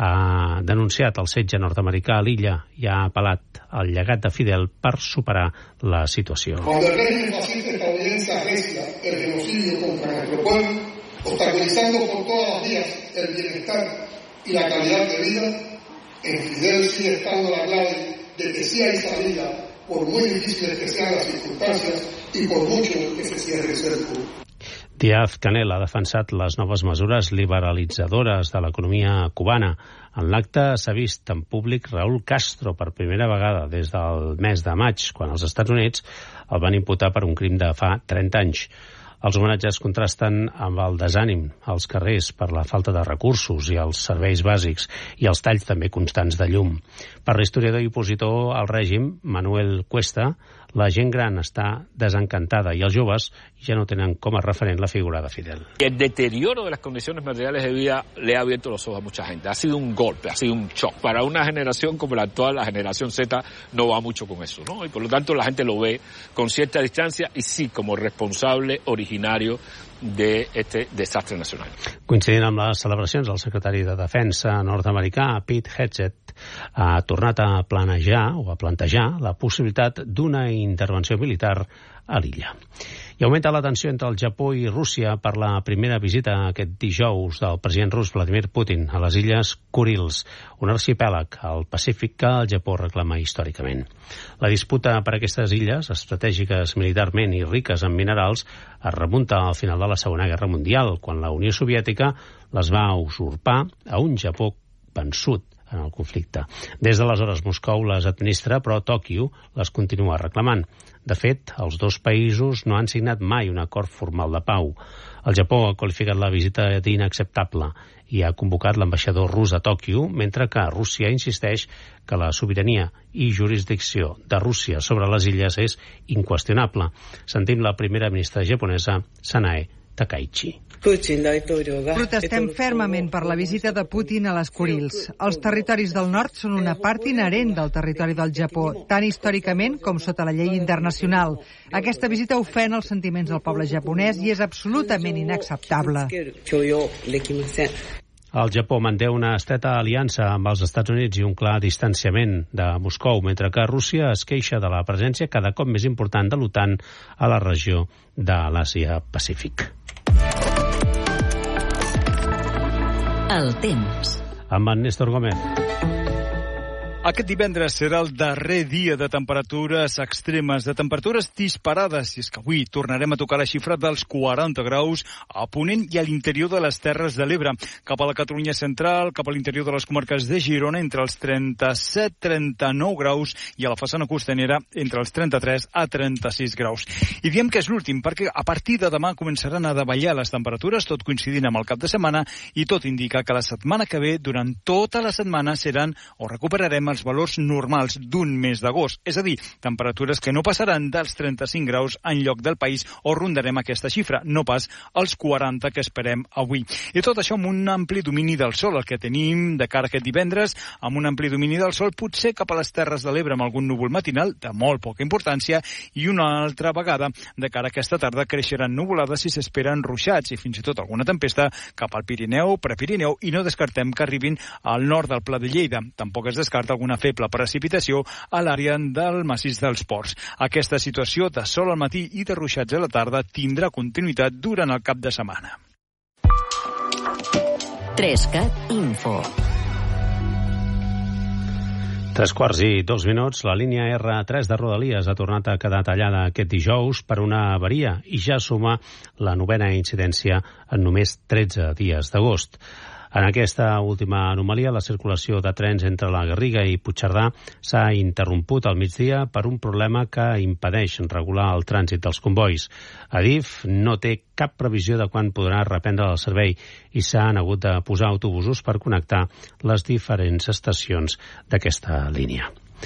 ha denunciat el setge nord-americà a l'illa i ha apel·lat al llegat de Fidel per superar la situació.
Cuando el régimen fascista estadounidense arrecia el genocidio contra nuestro pueblo, obstaculizando por todas las vías el bienestar y la calidad de vida, en Fidel sigue estando la clave de que sí hay salida, por muy difíciles que sean las circunstancias y por mucho que se cierre el cerco.
Díaz-Canel ha defensat les noves mesures liberalitzadores de l'economia cubana. En l'acte s'ha vist en públic Raúl Castro per primera vegada des del mes de maig, quan els Estats Units el van imputar per un crim de fa 30 anys. Els homenatges contrasten amb el desànim als carrers per la falta de recursos i els serveis bàsics i els talls també constants de llum. Per l'historiador i opositor al règim, Manuel Cuesta, la gent gran està desencantada i els joves ja no tenen com a referent la figura de Fidel.
El deterioro de las condiciones materiales de vida le ha abierto los ojos a mucha gente. Ha sido un golpe, ha sido un shock. Para una generación como la actual, la generación Z no va mucho con eso, ¿no? Y por lo tanto la gente lo ve con cierta distancia y sí como responsable originario de este desastre nacional.
Coincidint amb les celebracions, el secretari de Defensa nord-americà, Pete Hegseth, ha tornat a plantejar la possibilitat d'una intervenció militar a l'illa. I augmenta la tensió entre el Japó i Rússia per la primera visita aquest dijous del president rus Vladimir Putin a les illes Kurils, un arxipèlag al Pacífic que el Japó reclama històricament. La disputa per aquestes illes, estratègiques militarment i riques en minerals, es remunta al final de la Segona Guerra Mundial, quan la Unió Soviètica les va usurpar a un Japó vençut en el conflicte. Des d'aleshores Moscou les administra, però Tòquio les continua reclamant. De fet, els dos països no han signat mai un acord formal de pau. El Japó ha qualificat la visita d'inacceptable i ha convocat l'ambaixador rus a Tòquio, mentre que Rússia insisteix que la sobirania i jurisdicció de Rússia sobre les illes és inqüestionable. Sentim la primera ministra japonesa, Sanae Takaichi.
Protestem fermament per la visita de Putin a les Kurils. Els territoris del nord són una part inherent del territori del Japó, tant històricament com sota la llei internacional. Aquesta visita ofèn els sentiments del poble japonès i és absolutament inacceptable.
El Japó manté una estreta aliança amb els Estats Units i un clar distanciament de Moscou, mentre que Rússia es queixa de la presència cada cop més important de l'OTAN a la regió de l'Àsia-Pacífic.
El temps.
Amb en Néstor Gómez.
Aquest divendres serà el darrer dia de temperatures extremes, de temperatures disparades, i és que avui tornarem a tocar la xifra dels 40 graus a Ponent i a l'interior de les Terres de l'Ebre. Cap a la Catalunya central, cap a l'interior de les comarques de Girona, entre els 37-39 graus, i a la façana costanera entre els 33 a 36 graus. I diem que és l'últim, perquè a partir de demà començaran a davallar les temperatures, tot coincidint amb el cap de setmana, i tot indica que la setmana que ve, durant tota la setmana, seran o recuperarem els valors normals d'un mes d'agost, és a dir, temperatures que no passaran dels 35 graus en lloc del país, o rondarem aquesta xifra, no pas els 40 que esperem avui. I tot això amb un ampli domini del sol, el que tenim de cara a aquest divendres, amb un ampli domini del sol, potser cap a les Terres de l'Ebre amb algun núvol matinal de molt poca importància, i una altra vegada de cara a aquesta tarda creixeran nuvolades i s'esperen ruixats i fins i tot alguna tempesta cap al Pirineu, Prepirineu, i no descartem que arribin al nord del Pla de Lleida. Tampoc es descarta alguna feble precipitació a l'àrea del massís dels Ports. Aquesta situació de sol al matí i de ruixats a la tarda tindrà continuïtat durant el cap de setmana.
3CAT Info.
3:02, la línia R3 de Rodalies ha tornat a quedar tallada aquest dijous per una avaria i ja suma la 9a incidència en només 13 dies d'agost. En aquesta última anomalia, la circulació de trens entre la Garriga i Puigcerdà s'ha interromput al migdia per un problema que impedeix regular el trànsit dels convois. Adif no té cap previsió de quan podrà reprendre el servei i s'han hagut de posar autobusos per connectar les diferents estacions d'aquesta línia.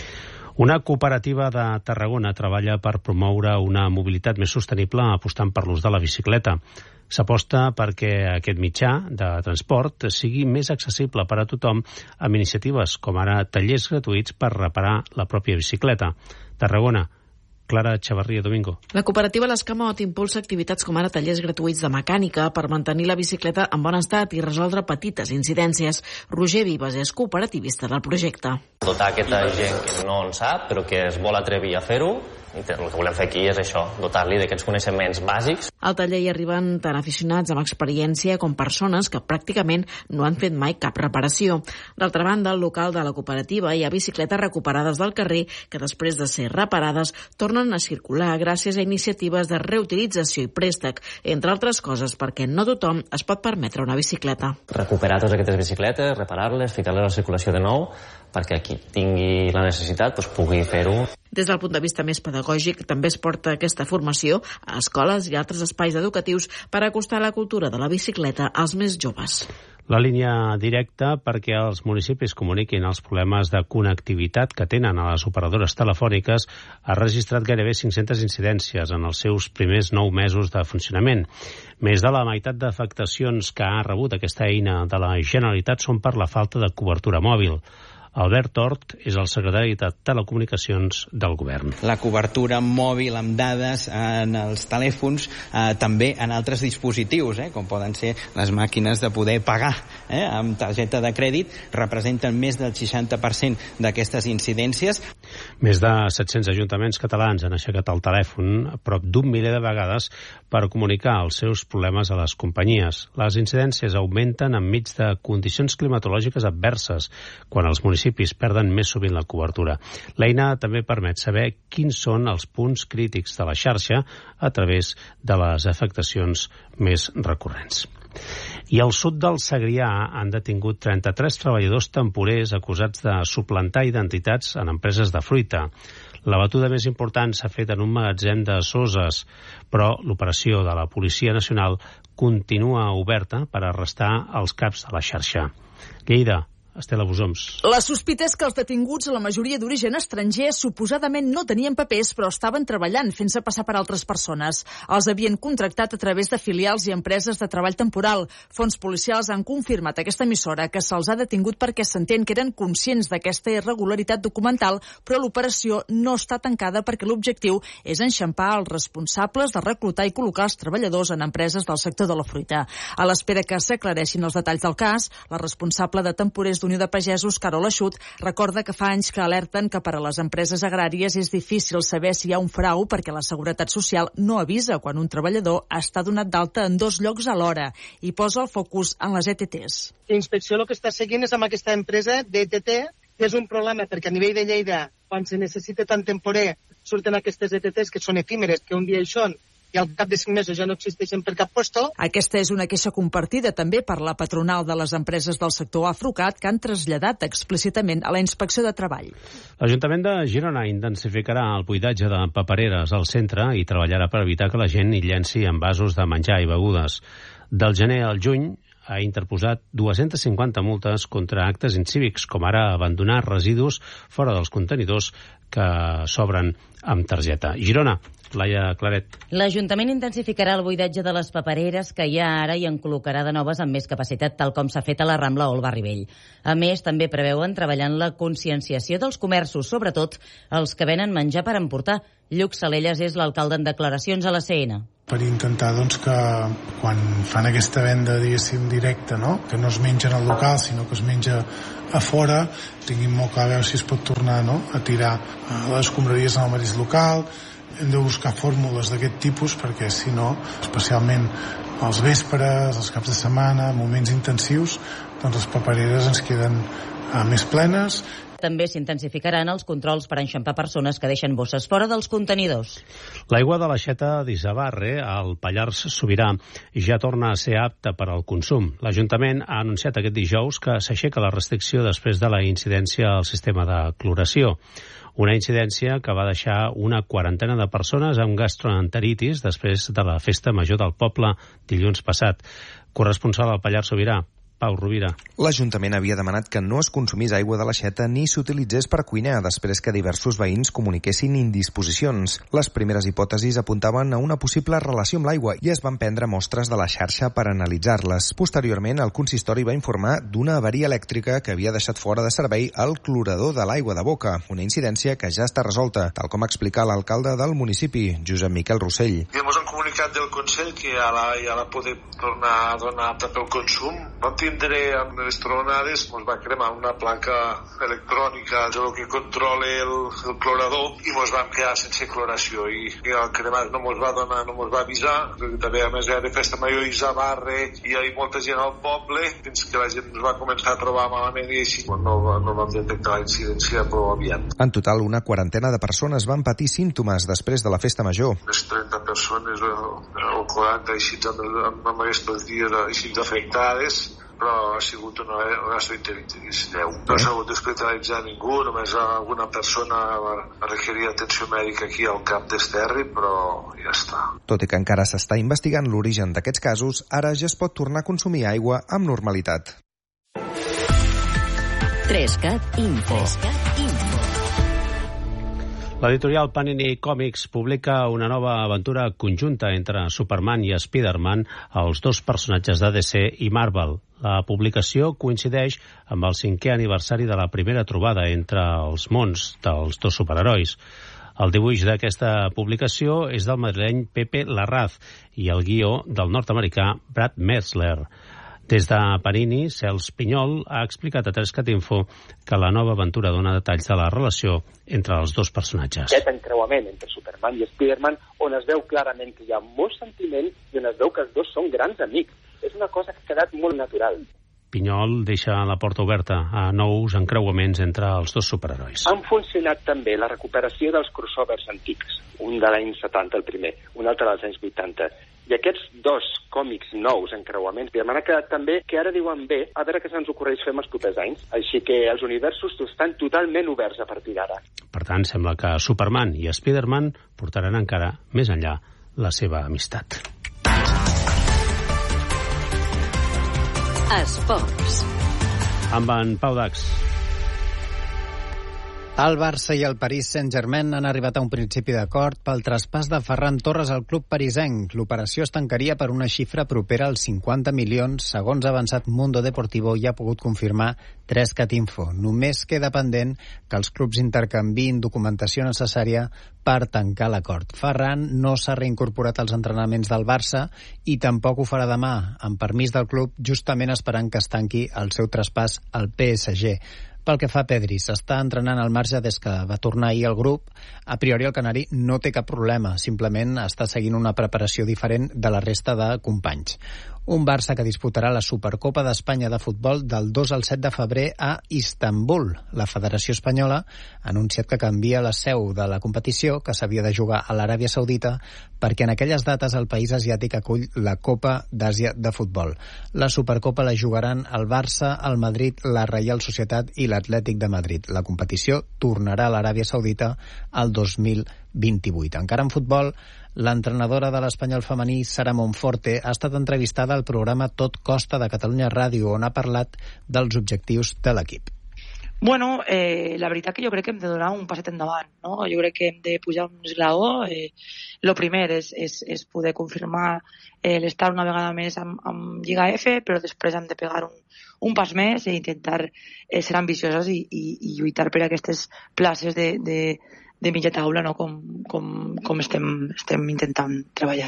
Una cooperativa de Tarragona treballa per promoure una mobilitat més sostenible apostant per l'ús de la bicicleta. S'aposta perquè aquest mitjà de transport sigui més accessible per a tothom amb iniciatives com ara tallers gratuïts per reparar la pròpia bicicleta. Tarragona, Clara Chavarría Domingo.
La cooperativa l'Escamot impulsa activitats com ara tallers gratuïts de mecànica per mantenir la bicicleta en bon estat i resoldre petites incidències. Roger Vives és cooperativista del projecte.
Dotar aquesta gent que no en sap, però que es vol atrevir a fer-ho, i el que volem fer aquí és això, dotar-li d'aquests coneixements bàsics.
Al taller hi arriben tant aficionats amb experiència com persones que pràcticament no han fet mai cap reparació. D'altra banda, al local de la cooperativa hi ha bicicletes recuperades del carrer que després de ser reparades tornen a circular gràcies a iniciatives de reutilització i préstec, entre altres coses perquè no tothom es pot permetre una bicicleta.
Recuperar totes aquestes bicicletes, reparar-les, ficar-les a la circulació de nou, perquè qui tingui la necessitat pugui fer-ho.
Des del punt de vista més pedagògic, també es porta aquesta formació a escoles i altres espais educatius per acostar la cultura de la bicicleta als més joves.
La línia directa perquè els municipis comuniquin els problemes de connectivitat que tenen a les operadores telefòniques ha registrat gairebé 500 incidències en els seus primers 9 mesos de funcionament. Més de la meitat d'afectacions que ha rebut aquesta eina de la Generalitat són per la falta de cobertura mòbil. Albert Hort és el secretari de Telecomunicacions del Govern.
La cobertura mòbil amb dades en els telèfons, també en altres dispositius, com poden ser les màquines de poder pagar amb targeta de crèdit, representen més del 60% d'aquestes incidències.
Més de 700 ajuntaments catalans han aixecat el telèfon prop d'1 miler de vegades per comunicar els seus problemes a les companyies. Les incidències augmenten enmig de condicions climatològiques adverses, quan els municipis perden més sovint la cobertura. L'eina també permet saber quins són els punts crítics de la xarxa a través de les afectacions més recurrents. I al sud del Segrià han detingut 33 treballadors temporers acusats de suplantar identitats en empreses de fruita. La batuda més important s'ha fet en un magatzem de Soses, però l'operació de la Policia Nacional continua oberta per arrestar els caps de la xarxa. Lleida, Estela Busoms.
La sospita és que els detinguts, la majoria d'origen estranger, suposadament no tenien papers, però estaven treballant, fent-se passar per altres persones. Els havien contractat a través de filials i empreses de treball temporal. Fons policials han confirmat a aquesta emissora que se'ls ha detingut perquè s'entén que eren conscients d'aquesta irregularitat documental, però l'operació no està tancada perquè l'objectiu és enxampar els responsables de reclutar i col·locar els treballadors en empreses del sector de la fruita. A l'espera que s'aclareixin els detalls del cas, la responsable de temporers d'Unió de Pagesos, Carol Eixut, recorda que fa anys que alerten que per a les empreses agràries és difícil saber si hi ha un frau perquè la Seguretat Social no avisa quan un treballador està donat d'alta en 2 llocs alhora i posa el focus en les ETTs.
Inspecció el que està seguint és amb aquesta empresa d'ETT És un problema perquè a nivell de Lleida, quan se necessita tant temporer, surten aquestes ETTs que són efímeres, que un dia hi són, i al cap de 5 mesos ja no existeixen per cap puesto.
Aquesta és una queixa compartida també per la patronal de les empreses del sector Afrucat, que han traslladat explícitament a la Inspecció de Treball.
L'Ajuntament de Girona intensificarà el buidatge de papereres al centre i treballarà per evitar que la gent hi llenci envasos de menjar i begudes. Del gener al juny ha interposat 250 multes contra actes incívics, com ara abandonar residus fora dels contenidors que s'obren amb targeta. Girona, Laia Claret.
L'Ajuntament intensificarà el buidatge de les papereres que hi ha ara i en col·locarà de noves amb més capacitat, tal com s'ha fet a la Rambla o al Barri Vell. A més, també preveuen treballar en la conscienciació dels comerços, sobretot els que venen menjar per emportar. Lluc Salelles és l'alcalde en declaracions a la CN.
Per intentar que quan fan aquesta venda, diguéssim, directa, que no es menja en el local, sinó que es menja a fora, tinguin molt clar a veure si es pot tornar a tirar les escombraries en el mateix local. Hem de buscar fórmules d'aquest tipus perquè, si no, especialment als vespres, als caps de setmana, moments intensius, doncs les papereres ens queden més plenes.
També s'intensificaran els controls per enxampar persones que deixen bosses fora dels contenidors.
L'aigua de l'aixeta d'Isabarre, al Pallars Sobirà, ja torna a ser apta per al consum. L'Ajuntament ha anunciat aquest dijous que s'aixeca la restricció després de la incidència al sistema de cloració. Una incidència que va deixar una quarantena de persones amb gastroenteritis després de la festa major del poble dilluns passat. Corresponsal al Pallars Sobirà, Pau Rovira.
L'Ajuntament havia demanat que no es consumís aigua de l'aixeta ni s'utilitzés per cuinar després que diversos veïns comuniquessin indisposicions. Les primeres hipòtesis apuntaven a una possible relació amb l'aigua i es van prendre mostres de la xarxa per analitzar-les. Posteriorment, el consistori va informar d'una avaria elèctrica que havia deixat fora de servei el clorador de l'aigua de boca, una incidència que ja està resolta, tal com explica l'alcalde del municipi, Josep Miquel Rossell.
Hemos un comunicat del Consell que ja la podem tornar a donar apta pel consum. Vam tindre amb les tronades, ens va cremar una placa electrònica del que controla el clorador i ens vam quedar sense cloració i el cremat no ens va donar, no ens va avisar. També a més de festa major i Isabarre i hi ha molta gent al poble fins que la gent ens va començar a trobar malament i així no vam detectar la incidència prou aviat.
En total, una quarantena de persones van patir símptomes després de la festa major.
Les 30 persones o 40 així amb aquests dies així afectades, però ha sigut una gastroenteritis lleu. No s'ha hagut d'hospitalitzar ningú, només alguna persona va requerir atenció mèdica aquí al cap d'Esterri, però ja està.
Tot i que encara s'està investigant l'origen d'aquests casos, ara ja es pot tornar a consumir aigua amb normalitat.
3CAT Info.
L'editorial Panini Comics publica una nova aventura conjunta entre Superman i Spider-Man, els dos personatges de DC i Marvel. La publicació coincideix amb el 5è aniversari de la primera trobada entre els mons dels dos superherois. El dibuix d'aquesta publicació és del madrileny Pepe Larraz i el guió del nord-americà Brad Meltzer. Des de Panini, Cels Pinyol ha explicat a 3CAT Info que la nova aventura dona detalls de la relació entre els dos personatges.
Aquest encreuament entre Superman i Spider-Man, on es veu clarament que hi ha molt sentiment i on es veu que els dos són grans amics. És una cosa que ha quedat molt natural.
Pinyol deixa la porta oberta a nous encreuaments entre els dos superherois.
Han funcionat també la recuperació dels crossovers antics, un de l'any 70 el primer, un altre dels anys 80. I aquests dos còmics nous, encreuaments, m'ha quedat també que ara diuen bé, a veure què se'ns ocorreix fer els propers anys. Així que els universos estan totalment oberts a partir d'ara.
Per tant, sembla que Superman i Spider-Man portaran encara més enllà la seva amistat.
Esports.
Amb en Pau Dax.
El Barça i el Paris Saint-Germain han arribat a un principi d'acord pel traspàs de Ferran Torres al club parisenc. L'operació es tancaria per una xifra propera als 50 milions, segons ha avançat Mundo Deportivo i ha pogut confirmar 3CAT Info. Només queda pendent que els clubs intercanviïn documentació necessària per tancar l'acord. Ferran no s'ha reincorporat als entrenaments del Barça i tampoc ho farà demà, amb permís del club, justament esperant que es tanqui el seu traspàs al PSG. Pel que fa a Pedri, s'està entrenant al marge des que va tornar ahir al grup. A priori el canari no té cap problema, simplement està seguint una preparació diferent de la resta de companys. Un Barça que disputarà la Supercopa d'Espanya de futbol del 2 al 7 de febrer a Istanbul. La Federació Espanyola ha anunciat que canvia la seu de la competició, que s'havia de jugar a l'Aràbia Saudita, perquè en aquelles dates el país asiàtic acull la Copa d'Àsia de futbol. La Supercopa la jugaran el Barça, el Madrid, la Reial Societat i l'Atlètic de Madrid. La competició tornarà a l'Aràbia Saudita el 2028. Encara en futbol, l'entrenadora de l'Espanyol femení, Sara Monforte, ha estat entrevistada al programa Tot Costa de Catalunya Ràdio, on ha parlat dels objectius de l'equip.
Bueno, la veritat que jo crec que hem de donar un passet endavant, no? Jo crec que hem de pujar un esglaó. Lo primer és poder confirmar l'estar una vegada més amb Lliga F, però després hem de pegar un pas més i intentar ser ambicioses i lluitar per aquestes places de mitja taula, no? com estem intentant treballar.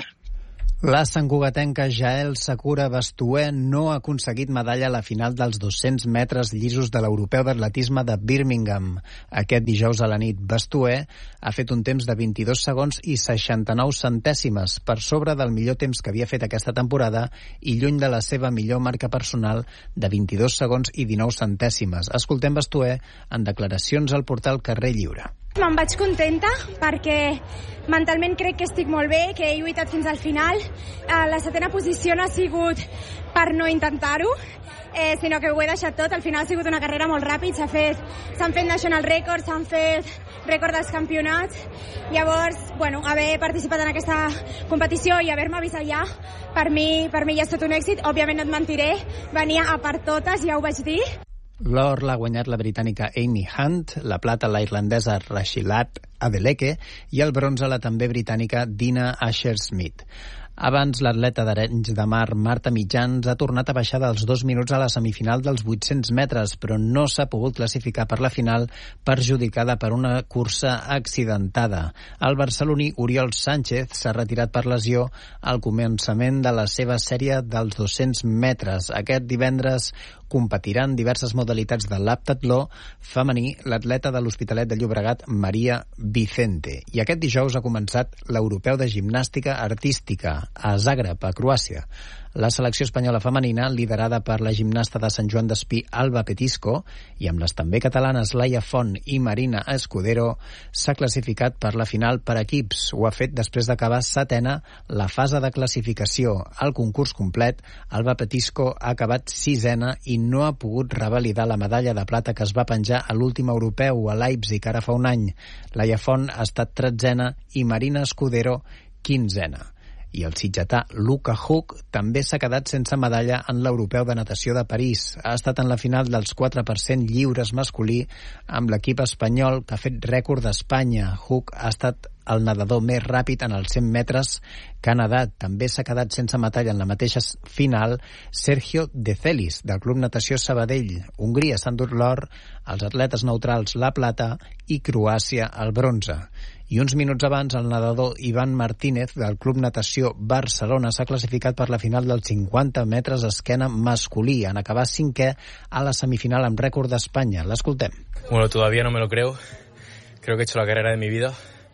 La santcugatenca Jael Sakura Bastué no ha aconseguit medalla a la final dels 200 metres llisos de l'Europeu d'Atletisme de Birmingham. Aquest dijous a la nit, Bastué ha fet un temps de 22 segons i 69 centèsimes, per sobre del millor temps que havia fet aquesta temporada i lluny de la seva millor marca personal de 22 segons i 19 centèsimes. Escoltem Bastué en declaracions al portal Carrer Lliure.
Me'n vaig contenta perquè mentalment crec que estic molt bé, que he lluitat fins al final. La setena posició no ha sigut per no intentar-ho, sinó que ho he deixat tot. Al final ha sigut una carrera molt ràpida, s'han fet national records, s'han fet rècord dels campionats. Llavors, bueno, haver participat en aquesta competició i haver-me vist allà, per mi ja ha estat un èxit. Òbviament no et mentiré, venia a per totes, ja ho vaig dir.
L'or l'ha guanyat la britànica Amy Hunt, la plata la irlandesa Rashilat Adeleke i el bronze la també britànica Dina Asher-Smith. Abans, l'atleta d'Arenys de Mar, Marta Mitjans, ha tornat a baixar dels 2 minuts a la semifinal dels 800 metres, però no s'ha pogut classificar per la final, perjudicada per una cursa accidentada. El barceloní Oriol Sánchez s'ha retirat per lesió al començament de la seva sèrie dels 200 metres. Aquest divendres competirà en diverses modalitats de l'heptatló femení l'atleta de l'Hospitalet de Llobregat, Maria Vicente. I aquest dijous ha començat l'Europeu de Gimnàstica Artística a Zagreb, a Croàcia. La selecció espanyola femenina, liderada per la gimnasta de Sant Joan d'Espí, Alba Petisco, i amb les també catalanes Laia Font i Marina Escudero, s'ha classificat per la final per equips. Ho ha fet després d'acabar setena la fase de classificació. Al concurs complet, Alba Petisco ha acabat sisena i no ha pogut revalidar la medalla de plata que es va penjar a l'últim europeu a Leipzig ara fa un any. Laia Font ha estat tretzena i Marina Escudero quinzena. I el sitgetà Luka Huk també s'ha quedat sense medalla en l'Europeu de Natació de París. Ha estat en la final dels 4% lliures masculí amb l'equip espanyol que ha fet rècord d'Espanya. Huk ha estat el nedador més ràpid en els 100 metres que ha nedat. També s'ha quedat sense medalla en la mateixa final Sergio De Celis, del Club Natació Sabadell. Hongria s'ha endut l'or, els atletes neutrals la plata i Croàcia el bronze. I uns minuts abans, el nedador Ivan Martínez, del Club Natació Barcelona, s'ha classificat per la final dels 50 metres esquena masculí, en acabar 5è a la semifinal amb rècord d'Espanya. L'escoltem.
Bueno, todavía no me lo creo. Creo que he hecho la carrera de mi vida.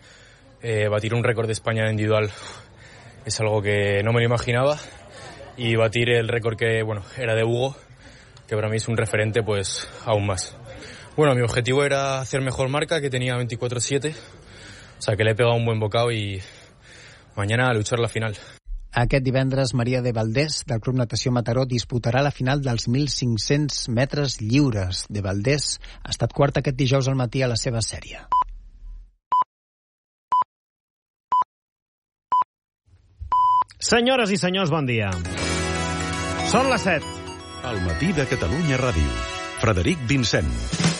Batir un récord de España individual es algo que no me lo imaginaba. Y batir el récord que, bueno, era de Hugo, que para mí es un referente, pues aún más. Bueno, mi objetivo era hacer mejor marca, que tenía 24-7. O sea, que le he pegado un buen bocado y mañana a luchar la final.
Aquest divendres, Maria de Valdés, del Club Natació Mataró, disputarà la final dels 1.500 metres lliures. De Valdés ha estat quarta aquest dijous al matí a la seva sèrie.
Senyores i senyors, bon dia. Són les 7.
Al matí de Catalunya Ràdio. Frederic Vincent.